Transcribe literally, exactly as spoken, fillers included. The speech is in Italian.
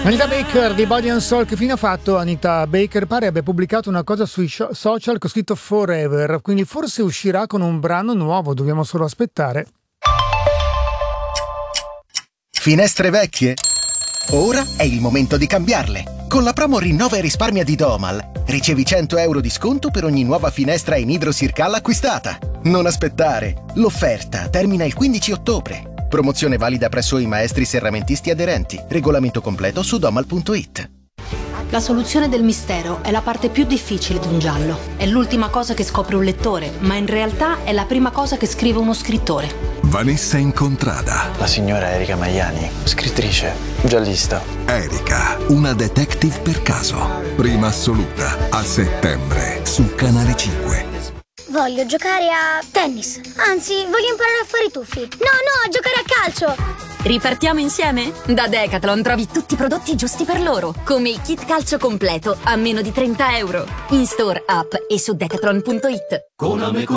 Anita Baker di Body and Soul. Che fine ha fatto Anita Baker? Pare abbia pubblicato una cosa sui social con scritto Forever, quindi forse uscirà con un brano nuovo, dobbiamo solo aspettare. Finestre vecchie? Ora è il momento di cambiarle. Con la promo Rinnova e risparmia di Domal ricevi cento euro di sconto per ogni nuova finestra in idrosircal acquistata. Non aspettare, l'offerta termina il quindici ottobre. Promozione valida presso i maestri serramentisti aderenti. Regolamento completo su domal punto it. La soluzione del mistero è la parte più difficile di un giallo. È l'ultima cosa che scopre un lettore, ma in realtà è la prima cosa che scrive uno scrittore. Vanessa Incontrada. La signora Erika Magliani, scrittrice, giallista. Erika, una detective per caso. Prima assoluta, a settembre, su Canale cinque. Voglio giocare a tennis. Anzi, voglio imparare a fare i tuffi. No, no, a giocare a calcio. Ripartiamo insieme? Da Decathlon trovi tutti i prodotti giusti per loro, come il kit calcio completo a meno di trenta euro. In store, app e su decathlon punto it.